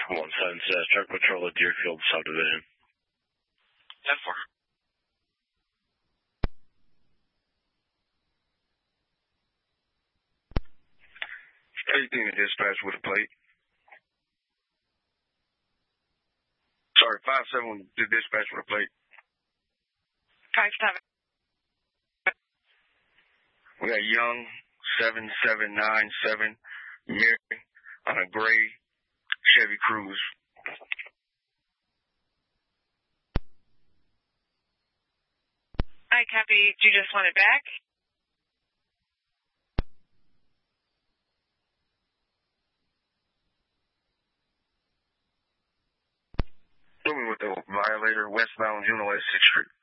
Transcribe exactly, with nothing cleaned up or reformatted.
one seven six, truck patrol at Deerfield subdivision. ten four. eighteen to dispatch with a plate. Sorry, five seven to dispatch with a plate. five seven. We got Young, seven seven nine seven, Mary, on a gray Chevy Cruze. I copy. Do you just want it back? Show me with the violator, westbound Juno at sixth Street.